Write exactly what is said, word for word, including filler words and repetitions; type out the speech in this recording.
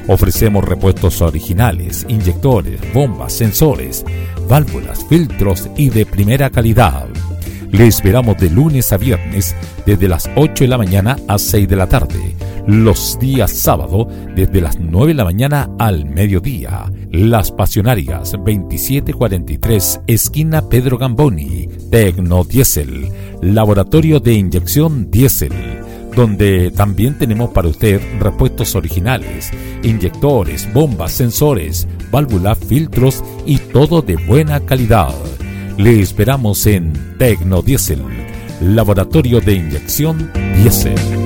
Ofrecemos repuestos originales, inyectores, bombas, sensores, válvulas, filtros y de primera calidad. Le esperamos de lunes a viernes desde las ocho de la mañana a seis de la tarde. Los días sábado desde las nueve de la mañana al mediodía. Las Pasionarias, veintisiete cuarenta y tres, esquina Pedro Gamboni. Tecnodiesel, laboratorio de inyección diésel, donde también tenemos para usted repuestos originales, inyectores, bombas, sensores, válvulas, filtros y todo de buena calidad. Le esperamos en Tecnodiesel, laboratorio de inyección diésel.